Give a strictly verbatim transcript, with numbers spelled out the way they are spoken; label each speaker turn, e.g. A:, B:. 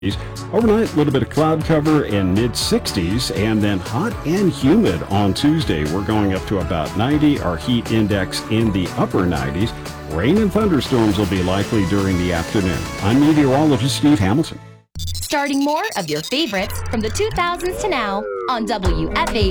A: Overnight, a little bit of cloud cover in mid sixties, and then hot and humid on Tuesday. We're going up to about ninety. Our heat index in the upper nineties. Rain and thunderstorms will be likely during the afternoon. I'm meteorologist Steve Hamilton.
B: Starting more of your favorites from the two thousands to now on W F A